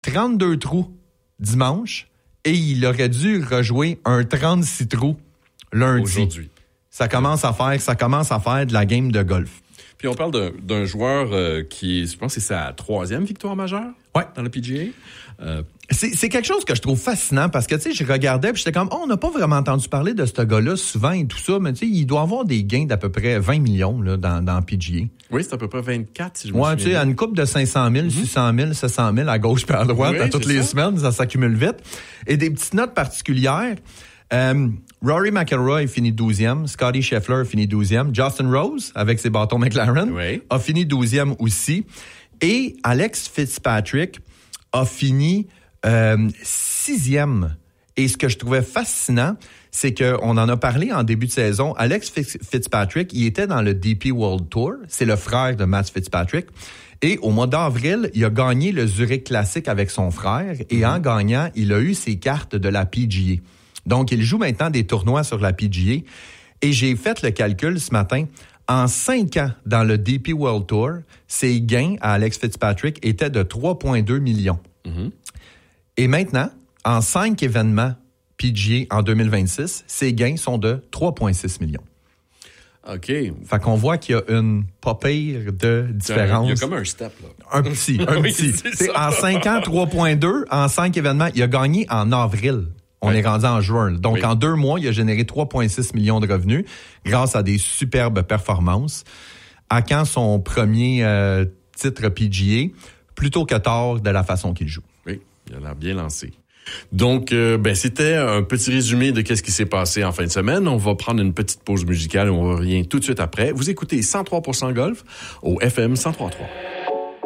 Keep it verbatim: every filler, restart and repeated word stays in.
trente-deux trous dimanche et il aurait dû rejouer un trente-six trous lundi. Aujourd'hui. Ça commence à faire, ça commence à faire de la game de golf. Puis on parle d'un, d'un joueur euh, qui, je pense que c'est sa troisième victoire majeure ouais. dans le P G A. Euh, c'est, c'est quelque chose que je trouve fascinant parce que, tu sais, je regardais puis j'étais comme, oh, on n'a pas vraiment entendu parler de ce gars-là souvent et tout ça, mais tu sais, il doit avoir des gains d'à peu près vingt millions là, dans, dans P G A. Oui, c'est à peu près vingt-quatre, si je me ouais, souviens. Ouais, tu sais, à une coupe de cinq cent mille, mm-hmm. six cent mille, sept cent mille à gauche puis à droite, oui, à toutes les ça. semaines, ça s'accumule vite. Et des petites notes particulières. Euh, Rory McIlroy finit douzième, Scottie Scheffler finit douzième, Justin Rose, avec ses bâtons McLaren, oui. a fini douzième aussi. Et Alex Fitzpatrick a fini euh, sixième. Et ce que je trouvais fascinant, c'est qu'on en a parlé en début de saison. Alex Fitzpatrick, il était dans le D P World Tour. C'est le frère de Matt Fitzpatrick. Et au mois d'avril, il a gagné le Zurich Classic avec son frère. Et mm-hmm. en gagnant, il a eu ses cartes de la P G A. Donc, il joue maintenant des tournois sur la P G A. Et j'ai fait le calcul ce matin. En cinq ans dans le D P World Tour, ses gains à Alex Fitzpatrick étaient de trois virgule deux millions. Mm-hmm. Et maintenant, en cinq événements P G A en deux mille vingt-six, ses gains sont de trois virgule six millions. OK. Fait qu'on voit qu'il y a une pas pire de différence. Il y a comme un step, là. Un petit, un oui, petit. C'est c'est ça. En cinq ans, trois virgule deux. En cinq événements, il a gagné en avril. On oui. est rendu en juin. Donc, oui. en deux mois, il a généré trois virgule six millions de revenus grâce à des superbes performances. À quand son premier euh, titre P G A? Plutôt que tard de la façon qu'il joue. Oui, il a l'air bien lancé. Donc, euh, ben c'était un petit résumé de qu'est-ce qui s'est passé en fin de semaine. On va prendre une petite pause musicale et on revient tout de suite après. Vous écoutez cent trois pour cent Golf au F M cent trois virgule trois.